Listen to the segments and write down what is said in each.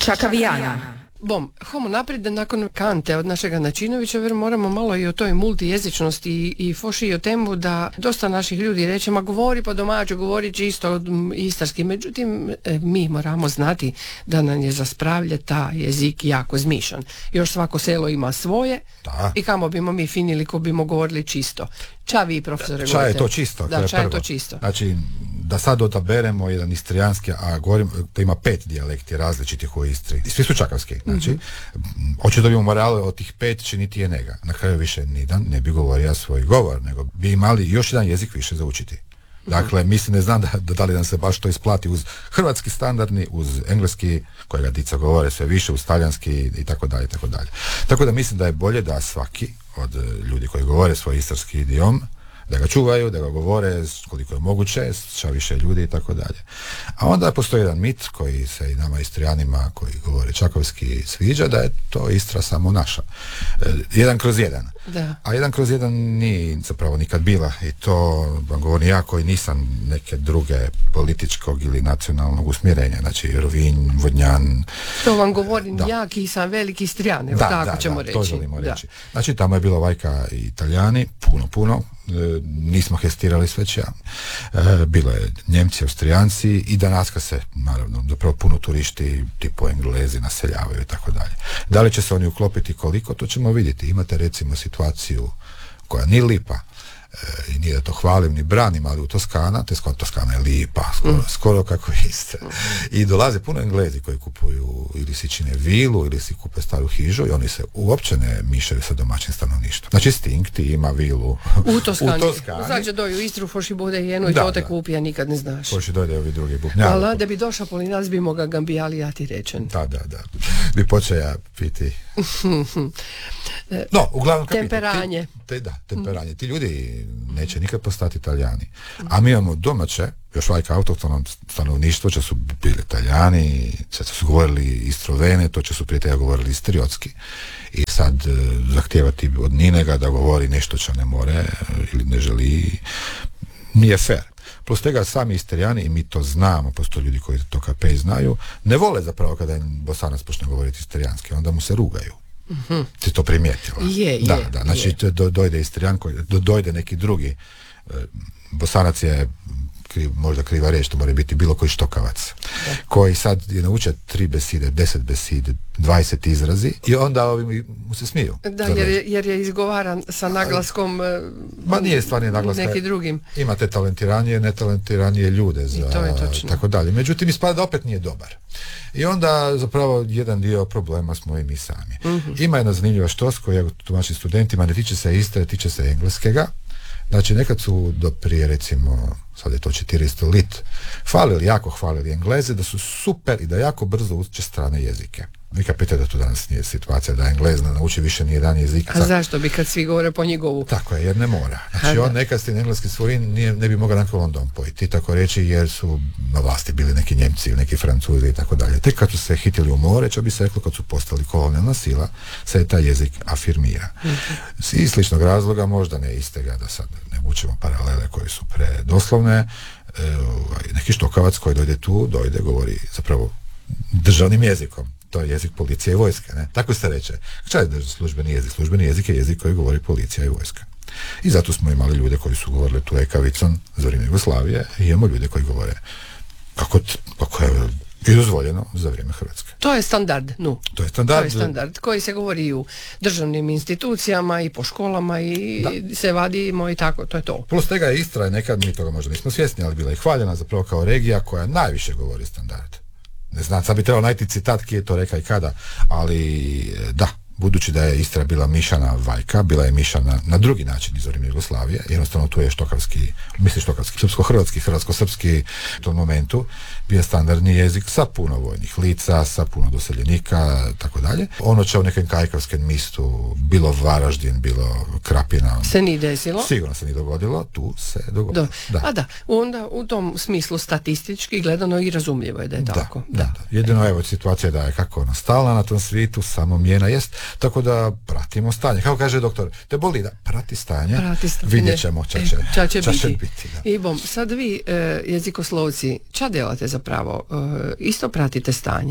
Čakavijana. Bom, homo naprijed nakon Kante od našega Načinovića, jer moramo malo i o toj multijezičnosti i foši o temu da dosta naših ljudi reče, ma govori po domaću, govori čisto istarski, međutim mi moramo znati da nam je za spravlje ta jezik jako zmišan. Još svako selo ima svoje i kamo bimo mi finili ko bimo govorili čisto. Ča vi, profesore, Ča je to čisto. Da, ča je to čisto. Znači, da sad odaberemo jedan istrijanski, a govorim da ima 5 dijalekti različitih u Istri. Svi su čakavski. Znači, hoću da bi morale od tih 5 činiti je nega. Na kraju više nijedan ne bi govorio svoj govor, nego bi imali još jedan jezik više za učiti. Dakle, mislim, ne znam da li nam se baš to isplati uz hrvatski standardni, uz engleski, kojega dica govore sve više, uz talijanski i tako dalje, tako dalje. Tako da mislim da je bolje da svaki od ljudi koji govore svoj istarski idiom, da ga čuvaju, da ga govore koliko je moguće, što više ljudi i tako dalje. A onda postoji jedan mit koji se i nama Istrijanima koji govore čakovski sviđa, da je to Istra samo naša. 1/1. Da. A 1/1 nije zapravo nikad bila i to vam govorim ja koji nisam neke druge političkog ili nacionalnog usmjerenja, znači Rovinj, Vodnjan. To vam govorim ja ki sam veliki Istrijan, tako ćemo reći. To želimo reći. Znači tamo je bilo vajka i Italijani, puno, nismo hestirali sveća, bilo je Njemci, Austrijanci i danas kad se naravno zapravo puno turisti tipu Englezi naseljavaju i tako dalje. Da li će se oni uklopiti koliko, to ćemo vidjeti. Imate recimo situaciju koja ni lipa i nije da to hvalim ni branim, ali u Toskana je lipa, skoro kako Istra. I dolaze puno Englezi koji kupuju ili si čine vilu ili si kupe staru hižu i oni se uopće ne mišaju sa domaćim stanovništvom. Znači Stinkti ima vilu u Toskani. Sad će doju Istru, foši bude jednu i to te kupi, a nikad ne znaš. Foši dojde ovi drugi bubnjali. Ali da bi došao Polinas bi moga gambijali, ja ti rečen. Da. Bi počeja piti. No, uglavnom temperanje. Temperanje. Ti ljudi neće nikad postati Italijani. A mi imamo domaće, još vajka autohtono stanovništvo, će su bili Italijani, će su govorili Istrovene, to će su prije tega govorili istriotski. I sad zahtijevati od ninega da govori nešto čo ne more ili ne želi, nije fair. Plus tega sami Istrijani, i mi to znamo, postoje ljudi koji to kapej znaju, ne vole zapravo kada im Bosanac počne govoriti istrijanski, onda mu se rugaju. Ti to primijetila? Da. Znači dojde Istrijan, dojde neki drugi. Bosanac je možda kriva riječ, to mora biti bilo koji štokavac, koji sad je naučio 3 beside, 10 beside, 20 izrazi i onda ovi mu se smiju. Da, jer je izgovaran sa naglaskom nije stvarni naglaska. Neki drugim. Imate talentiranije, netalentiranije ljude za to je točno. Tako dalje. Međutim, ispada da opet nije dobar. I onda zapravo jedan dio problema smo i mi sami. Ima jedna zanimljiva štos koja ja tumačim studentima, ne tiče se Istre, tiče se engleskega. Znači nekad su do prije recimo, sad je to 400 lit, jako hvalili Engleze da su super i da jako brzo uče strane jezike. Vi kapite da to danas nije situacija da Englez ne nauči više ni jedan jezik. A zašto bi kad svi govore po njegovu? Tako je, jer ne mora. Znači on nekad ste engleski svoj ne bi mogao nakon London pojiti, tako reći, jer su na vlasti bili neki Njemci, neki Francuzi i tako dalje. Tek kad su se hitili u more, čo bi se reklo kad su postali kolonijalna sila, se taj jezik afirmira. Iz sličnog razloga, možda ne istega, da sad ne vučemo paralele koje su predoslovne, neki štokavac koji dojde, govori zapravo državnim jezikom. To je jezik policije i vojske, ne? Tako se reče. Šta je službeni jezik? Službeni jezik je jezik koji govori policija i vojska. I zato smo imali ljude koji su govorili tu ekavicom za vrijeme Jugoslavije i imamo ljude koji govore kako je i dozvoljeno za vrijeme Hrvatske. To je standard, To je standard koji se govori i u državnim institucijama i po školama i se vadimo i tako, to je to. Plus tega je Istra, nekad mi toga možda nismo svjesni, ali bila je hvaljena zapravo kao regija koja najviše govori standard. Ne znam, sad bi trebalo najti citat ki je to reka i kada, ali da, budući da je Istra bila mišana vajka, bila je mišana na drugi način iz vrijeme Jugoslavije, jednostavno tu je štokavski, srpsko-hrvatski, hrvatsko-srpski u tom momentu bio standardni jezik sa puno vojnih lica, sa puno doseljenika, tako dalje. Ono će u nekem kajkavskem mistu, bilo Varaždin, bilo Krapina. Se nije desilo? Sigurno se nije dogodilo, tu se dogodilo. Onda u tom smislu statistički gledano i razumljivo je da je tako. Da. Jedino evo situacija da je kako ona stalna na tom svijetu, samo mijena jest, tako da pratimo stanje. Kako kaže doktor, te boli da prati stanje. Vidjet ćemo ča će biti. I bom, sad vi jezikoslovci, ča delate zapravo? Isto pratite stanje?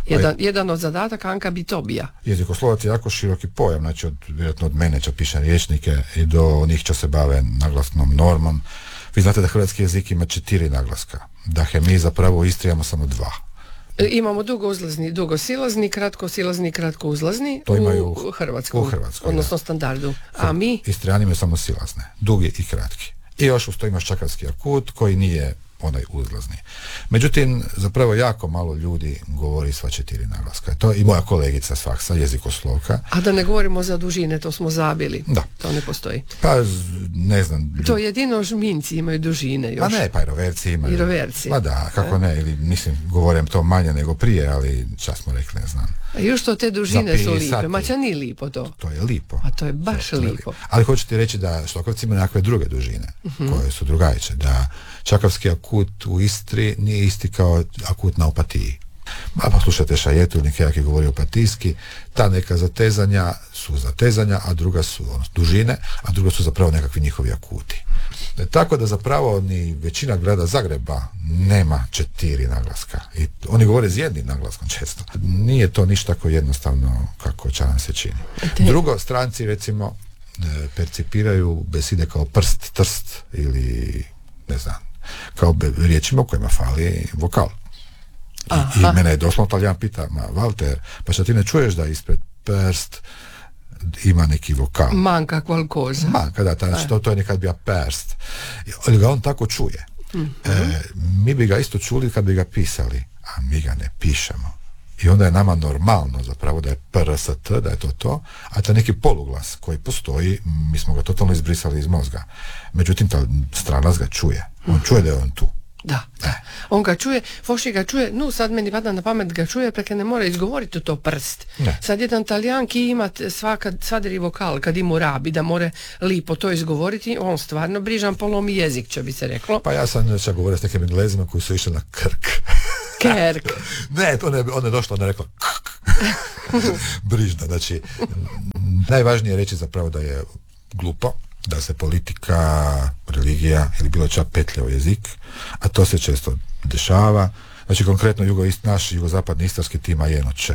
Jedan od zadataka Anka Bitobija. Jezikoslovac je jako široki pojam, znači vjerojatno od mene će pišem rječnike i do onih će se bave naglasnom normom. Vi znate da hrvatski jezik ima 4 naglaska, da mi zapravo u Istri imamo samo 2. Imamo dugouzlazni, dugosilazni, kratkosilazni, kratkouzlazni to imaju u Hrvatskoj, odnosno standardu. A mi? Istrijani imaju samo silazne, dugi i kratki. I još uz to imaš čakavski akut koji nije onaj uzlazni. Međutim, zapravo jako malo ljudi govori sva 4 naglaska. To je i moja kolegica s faksa, jezikoslovka. A da ne govorimo za dužine, to smo zabili. Da. To ne postoji. Pa, ne znam. To jedino žminci imaju dužine još. Pa ne, pa i roverci imaju. I roverci. Pa da, kako ne, ili mislim, govorim to manje nego prije, ali čas smo rekli, ne znam. A još to te dužine su lipe. Ma ča nije lipo to. To je lipo. A to je baš lipo. Ali hoću ti reći da štokavci imaju nekakve druge dužine, koje su drugačije. Da čakavski akut u Istri nije isti kao akut na Opatiji. A poslušajte Šajetu, nekajak je govorio opatijski, ta neka zatezanja su zatezanja, a druga su dužine, a druga su zapravo nekakvi njihovi akuti. Tako da zapravo ni većina grada Zagreba nema 4 naglaska. I oni govore s jednim naglaskom često. Nije to ništa tako jednostavno kako će nam se čini. Drugo, stranci recimo percipiraju beside kao prst, trst ili ne znam, kao riječima u kojima fali vokal. I mene je doslovno Talijan pita, Walter, pa šta ti ne čuješ da ispred prst ima neki vokal? Manka qualcosa. Manka, da, znači to je nekad bio perst. Ali ga on tako čuje. Mi bi ga isto čuli kad bi ga pisali, a mi ga ne pišemo. I onda je nama normalno zapravo da je PRST, da je to, a to je neki poluglas koji postoji, mi smo ga totalno izbrisali iz mozga. Međutim, ta stranac ga čuje. On čuje da je on tu. Da. On ga čuje, Foši ga čuje, sad meni pada na pamet ga čuje, preke ne mora izgovoriti to prst. Ne. Sad jedan Talijan ki ima svaderi vokal, kad imu rabi, da more lipo to izgovoriti, on stvarno brižan polomi jezik, će bi se reklo. Pa ja sam čak govorio s nekim Englezima koji su išli na krk. Kerk. Ne, ona je došla, ona je rekla brižna, znači najvažnije je reći zapravo da je glupo da se politika, religija ili bilo čak petlja u jezik, a to se često dešava. Znači konkretno naš jugozapadni istarski tima jednoće.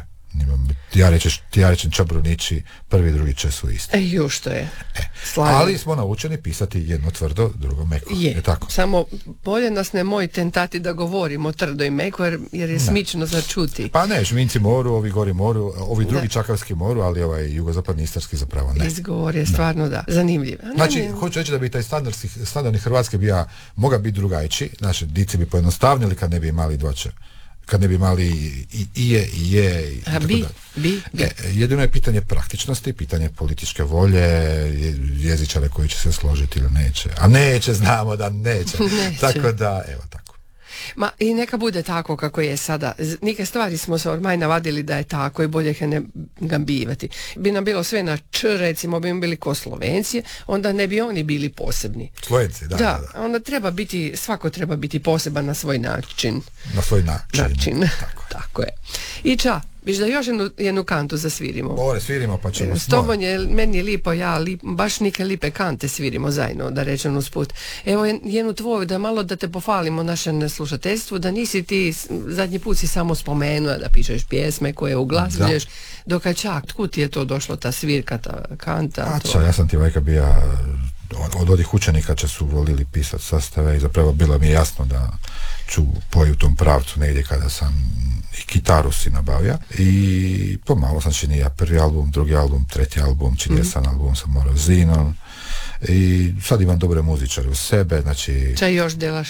Ja rečem čabrunići, prvi, drugi če su isti. Još to je. Ali smo naučeni pisati jedno tvrdo, drugo meko. Je tako. Samo bolje nas ne moj tentati da govorimo trdo i meko, jer je smično za čuti. Pa ne, žminci moru, ovi gori moru, ovi drugi čakavski moru, ali ovaj jugozapadni istarski zapravo ne. Izgovor je stvarno zanimljiv. Znači, hoću reći da bi taj standardni hrvatski mogao biti drugačiji, naši dici bi pojednostavnili kad ne bi imali dvoče. Kad ne bi imali i je i tako dalje. Jedino je pitanje praktičnosti, pitanje političke volje, jezičare koji će se složiti ili neće. A neće, znamo da neće. Tako da, evo tako. Ma i neka bude tako kako je sada. Neke stvari smo se ormaj navadili da je tako i bolje ih ne gambivati. Bi nam bilo sve na č, recimo bi bili ko Slovenci, onda ne bi oni bili posebni. Slovenci, da. Onda svako treba biti poseban na svoj način. Na svoj način. Tako je. I viš da još jednu kantu zasvirimo. Svirimo pa ćemo s tobom je, meni je lipo, baš neke lipe kante svirimo zajedno, da rečem usput. Evo jednu tvoju, da malo da te pohvalimo našem slušateljstvu, da nisi ti zadnji put si samo spomenuo da pišeš pjesme koje uglasuješ, dok čak, tkud ti je to došlo, ta svirka, ta kanta? Ja sam ti vajka bio od ovih učenika će su volili pisati sastave i zapravo bilo mi je jasno da ću poji u tom pravcu negdje kada sam i kitaru si nabavio i pomalo sam činio prvi album, drugi album, treći album, činio sam album sa Morozinom i sad imam dobre muzičare u sebe, znači... Čaj još delaš?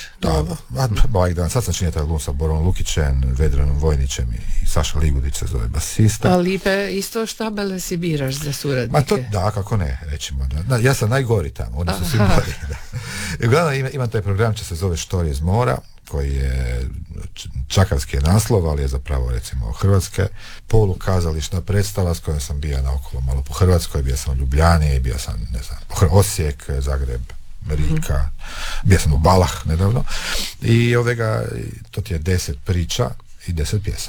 Sad sam činio taj album sa Borom Lukićem, Vedranom Vojnićem i Saša Ligudić se zove basista. A lipe isto štabele si biraš za suradnike? Kako ne, recimo. Ja sam najgori tamo, oni su svi bolji. I uglavnom imam taj program, će se zove Štorije iz mora, koji je čakavski naslov, ali je zapravo recimo hrvatske polukazališna predstava s kojom sam bio naokolo malo po Hrvatskoj, bio sam u Ljubljani, bio sam, ne znam, Osijek, Zagreb, Rika, bio sam u Balah nedavno i to ti je 10 priča i 10 pjesama.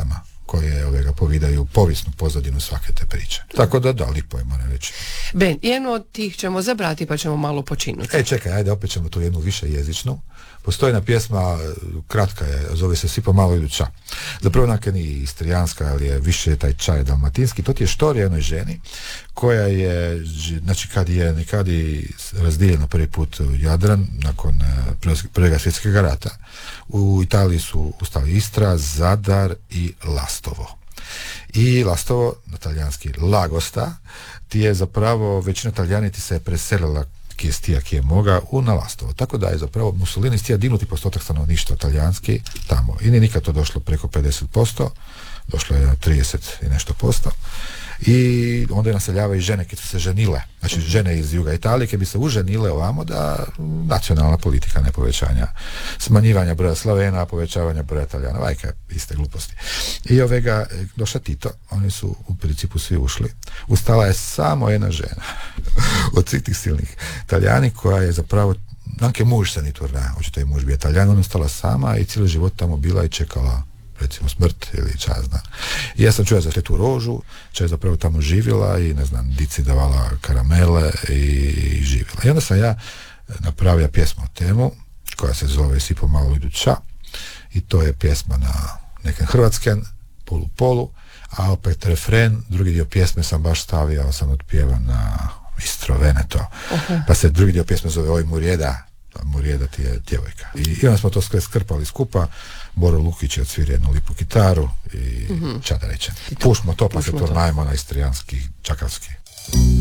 koje povidaju povijesnu pozadinu svake te priče. Tako da, lipo je, moram reći. Ben, jednu od tih ćemo zabrati pa ćemo malo počinuti. Čekaj, ajde, opet ćemo tu jednu više jezičnu. Postoji jedna pjesma, kratka je, zove se Svi pomalo idu ča. Zapravo onak nije istrijanska, ali je više taj čaj dalmatinski. To ti je štorija jednoj ženi koja je, znači kad je razdijeljeno prvi put Jadran nakon Prvog svjetskog rata, u Italiji su ustali Istra, Zadar i Lastovo. I Lastovo, na talijanski Lagosta, ti je zapravo, većina Talijani ti se je preselila kje je moga na Lastovo. Tako da je zapravo Mussolini stija dignuti postotak stanovništva talijanski tamo. I nije nikad to došlo preko 50%, došlo je na 30 i nešto posto. I onda je naseljavaju i žene koje su se ženile, znači žene iz juga Italije koje bi se uženile ovamo da nacionalna politika ne povećanja, smanjivanja broja Slavena, povećavanja broja Talijana, vajka iste gluposti. I došla Tito, oni su u principu svi ušli, ustala je samo jedna žena od svih tih silnih Talijani koja je zapravo, anche muž se ni torna, očito je muž bio Talijan, ona ostala sama i cijeli život tamo bila i čekala recimo smrt ili čazna. I ja sam čuo za tetu Rožu, koja je zapravo tamo živjela i ne znam, dici davala karamele i živjela. I onda sam ja napravio pjesmu o temu koja se zove Svi pomalo idu ča i to je pjesma na nekem hrvatsken, polu, a opet refren, drugi dio pjesme sam baš stavio, sam otpjevan na Istro Veneto. Pa se drugi dio pjesme zove Oj Murjeda, Murjeda ti je djevojka. I onda smo to sve skrpali skupa. Boro Lukić je odsvirio jednu lipu gitaru i ča da rečem. Pušmo to pa se tornajmo na istrijanski, čakavski.